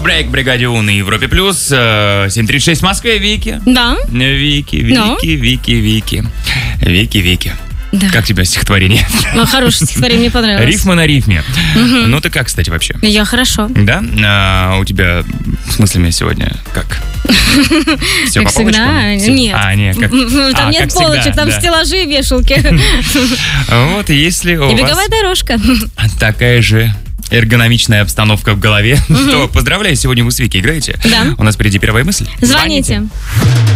Брейк, Бригадион на Европе+. Плюс 7:36 в Москве. Вики. Да. Вики. Да. Как тебе стихотворение? Хорошее стихотворение, мне понравилось. Рифма на рифме. Ну ты как, кстати, вообще? Я хорошо. Да? У тебя с мыслями сегодня как? Все Как по полочкам? всегда? Нет. Нет. Там нет как полочек, всегда, там да. стеллажи и вешалки. Вот, если у И вас беговая дорожка. такая же эргономичная обстановка в голове, то поздравляю, сегодня вы с Вики играете. Да. У нас впереди первая мысль. Звоните.